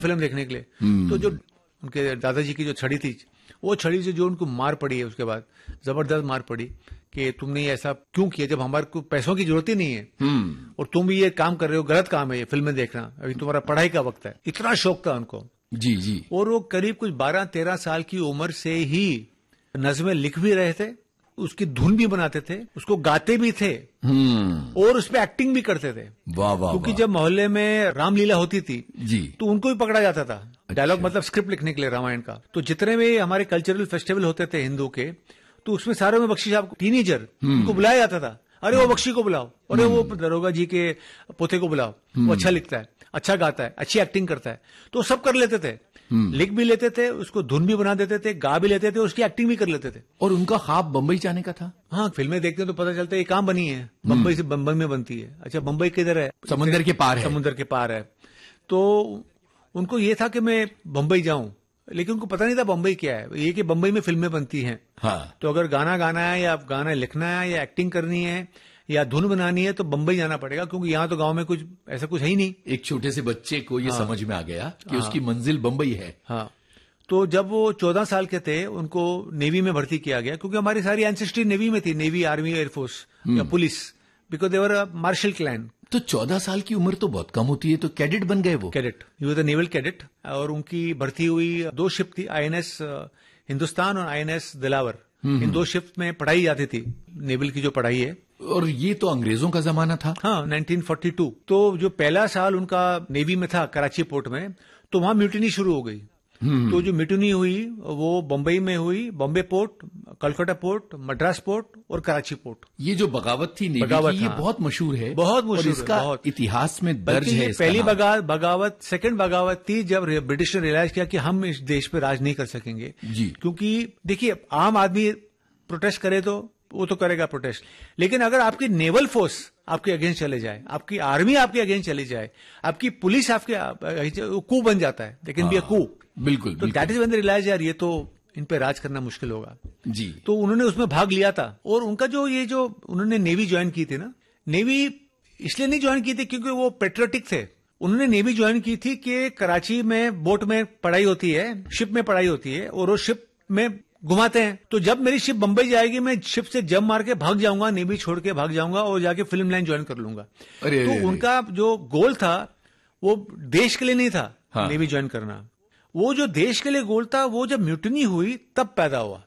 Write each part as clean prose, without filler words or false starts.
Film देखने के लिए। तो जो उनके दादाजी की जो छड़ी थी, वो छड़ी से जो उनको मार पड़ी है उसके बाद, जबरदस्त मार पड़ी कि तुमने ये ऐसा क्यों किया जब हमारे को पैसों की जरूरत ही नहीं है, और तुम भी ये काम कर रहे हो, गलत काम है ये फिल्में देखना, अभी तुम्हारा पढ़ाई का वक्त है। इतना शौक था उनको। जी जी। और वो करीब कुछ 12-13 साल की उम्र से ही नज़्में लिख भी रहे थे, उसकी धुन भी बनाते थे, उसको गाते भी थे, और उस पे एक्टिंग भी करते थे। वाह वाह। क्योंकि जब मोहल्ले में रामलीला होती थी जी, तो उनको भी पकड़ा जाता था। डायलॉग मतलब स्क्रिप्ट लिखने के लिए रामायण का। तो जितने भी हमारे कल्चरल फेस्टिवल होते थे हिंदू के, तो उसमें सारे में बख्शी साहब टीनेजर उनको बुलाया जाता था। अरे वो बख्शी को बुलाओ, अरे वो दरोगा जी के पोते को बुलाओ, वो अच्छा लिखता है, अच्छा गाता है, अच्छी एक्टिंग करता है। तो सब कर लेते थे, लिख भी लेते थे, उसको धुन भी बना देते थे, गा भी लेते थे, उसकी एक्टिंग भी कर लेते थे। और उनका ख्वाब बंबई जाने का था। हाँ, फिल्में देखते हैं तो पता चलता है ये कहाँ बनी है, बंबई से, बंबई में बनती है। अच्छा, बंबई किधर है? समुद्र के पार है। समुद्र के पार है। तो उनको ये था कि मैं बंबई जाऊं, लेकिन उनको पता नहीं था बंबई क्या है। ये कि बंबई में फिल्में बनती हैं। हाँ। तो अगर गाना गाना है, या गाना लिखना है, या एक्टिंग करनी है, या धुन बनानी है, तो बंबई जाना पड़ेगा, क्योंकि यहाँ तो गांव में कुछ ऐसा कुछ है ही नहीं। एक छोटे से बच्चे को ये समझ में आ गया कि उसकी मंजिल बंबई है। हाँ। तो जब वो 14 साल के थे, उनको नेवी में भर्ती किया गया, क्योंकि हमारी सारी एंसेस्ट्री नेवी में थी, नेवी, आर्मी, एयरफोर्स या police, because they were martial clan. तो 14 साल की उम्र तो बहुत कम होती है, तो कैडेट बन गए वो? कैडेट, ये वाज द नेवल कैडेट। और उनकी भर्ती हुई 2 शिप थी, आईएनएस हिंदुस्तान और आईएनएस दिलावर। इन 2 शिप में पढ़ाई जाती थी, नेवल की जो पढ़ाई है। और ये तो अंग्रेजों का जमाना था। हाँ, 1942। तो जो पहला साल उनका नेवी में था कराची पोर्ट में, तो वहां म्यूटिनी शुरू हो गई। तो जो म्यूटिनी हुई वो बंबई में हुई, Bombay port, Calcutta port, Madras port और कराची पोर्ट। ये जो बगावत थी नेवी की, ये बहुत मशहूर है, बहुत मशहूर, और इसका बहुत इतिहास में दर्ज है। पहली बगावत, सेकंड बगावत थी जब ब्रिटिश ने रियलाइज किया कि हम इस देश पे राज नहीं कर सकेंगे जी। क्योंकि देखिए, आम आदमी प्रोटेस्ट करे तो वो तो करेगा प्रोटेस्ट, लेकिन अगर आपकी नेवल फोर्स आपके अगेंस्ट चले जाए, आपकी आर्मी आपके अगेंस्ट चली जाए, आपकी पुलिस आपके कू बन जाता है, लेकिन भी कू। बिल्कुल। तो that is when they realise, यार ये तो इन पे राज करना मुश्किल होगा जी। तो उन्होंने उसमें भाग लिया था। और उनका जो उन्होंने नेवी ज्वाइन की थी ना, नेवी इसलिए नहीं ज्वाइन की थी क्योंकि वो पेट्रियोटिक थे। उन्होंने नेवी ज्वाइन की थी कि कराची में बोट में पढ़ाई होती है, शिप में पढ़ाई होती है, और वो शिप में घुमाते हैं। तो जब मेरी शिप बंबई जाएगी, मैं शिप से जंप मार के भाग जाऊंगा, नेवी छोड़ के भाग जाऊंगा और जाके फिल्म लाइन ज्वाइन कर लूंगा। तो उनका जो गोल था वो देश के लिए नहीं था। हाँ। नेवी ज्वाइन करना, वो जो देश के लिए गोल था, वो जब म्यूटिनी हुई तब पैदा हुआ।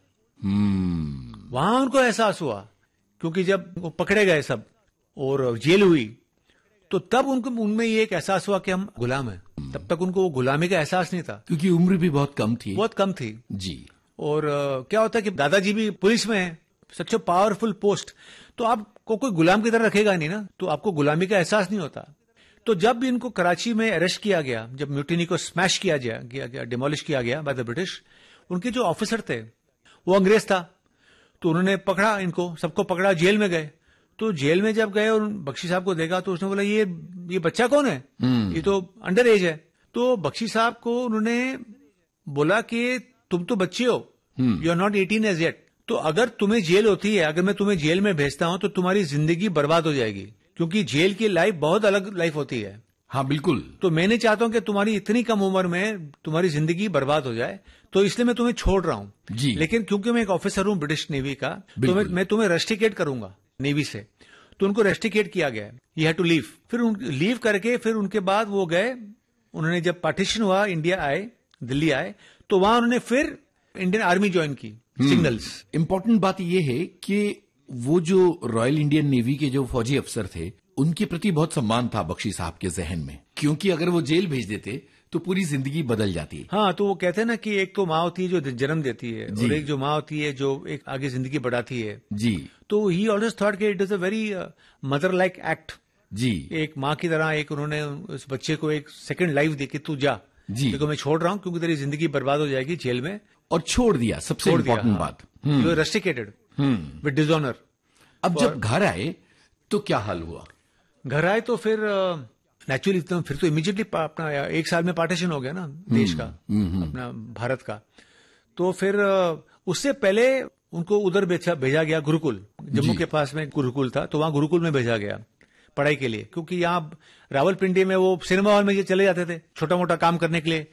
वहां उनको एहसास हुआ, क्योंकि जब वो पकड़े गए सब और जेल हुई, तो तब उनमें ये एक एहसास हुआ कि हम गुलाम हैं। तब तक उनको वो गुलामी का एहसास नहीं था, क्योंकि उम्र भी बहुत कम थी। बहुत कम थी जी। और क्या होता है कि दादाजी भी पुलिस में है, सच ए पावरफुल पोस्ट, तो आपको कोई गुलाम की तरह रखेगा नहीं ना, तो आपको गुलामी का एहसास नहीं होता। तो जब भी इनको कराची में अरेस्ट किया गया, जब म्यूटिनी को स्मैश किया गया, डिमोलिश किया गया बाय द ब्रिटिश, उनके जो ऑफिसर थे वो अंग्रेज था। तो उन्होंने पकड़ा, इनको सबको पकड़ा, जेल में गए। तो जेल में जब गए और बख्शी साहब को देखा, तो उसने बोला ये बच्चा कौन है, ये तो अंडर एज है। तो बख्शी साहब को उन्होंने बोला कि तुम तो बच्चे हो, you are not 18 as yet. तो अगर तुम्हें जेल होती है, अगर मैं तुम्हें जेल में भेजता हूं, तो तुम्हारी जिंदगी बर्बाद हो जाएगी, क्योंकि जेल की लाइफ बहुत अलग लाइफ होती है। हाँ बिल्कुल। तो मैं नहीं चाहता हूं कि तुम्हारी इतनी कम उम्र में तुम्हारी जिंदगी बर्बाद हो जाए, तो इसलिए मैं तुम्हें छोड़ रहा हूं जी। लेकिन क्योंकि मैं एक ऑफिसर हूं ब्रिटिश नेवी का, तो मैं तुम्हें रेस्ट्रिकेट करूंगा नेवी से। तो उनको रेस्ट्रिकेट किया गया, यू हैव टू लीव। फिर लीव करके फिर उनके बाद वो गए, उन्होंने जब पार्टीशन हुआ, इंडिया आए, दिल्ली आए, तो वहां उन्होंने फिर इंडियन आर्मी ज्वाइन की, सिग्नल्स। इंपॉर्टेंट बात यह है कि वो जो रॉयल इंडियन नेवी के जो फौजी अफसर थे, उनके प्रति बहुत सम्मान था बख्शी साहब के जहन में, क्योंकि अगर वो जेल भेज देते तो पूरी जिंदगी बदल जाती। हाँ, तो वो कहते हैं ना कि एक तो माँ होती है जो जन्म देती है, और एक जो माँ होती है जो एक आगे जिंदगी बढ़ाती है जी। तो ही ऑलवेज थॉट कि it is a very mother like act जी। एक माँ की तरह एक उन्होंने उस बच्चे को एक सेकंड लाइफ दी कि तू जा जी, देखो मैं छोड़ रहा हूँ क्योंकि तेरी जिंदगी बर्बाद हो जाएगी जेल में, और छोड़ दिया। सबसे इम्पोर्टेंट बात, you are restricted with dishonour. अब जब घर आए तो क्या हाल हुआ? घर आए तो फिर नेचुरली फिर तो इमीडिएटली अपना 1 साल में पार्टीशन हो गया ना देश का, अपना भारत का। तो फिर उससे पहले उनको उधर भेजा गया गुरुकुल, जम्मू के पास में गुरुकुल था, तो वहां गुरुकुल में भेजा गया पढ़ाई के लिए, क्योंकि यहाँ रावलपिंडी में वो सिनेमा हॉल में ये चले जाते थे छोटा मोटा काम करने के लिए।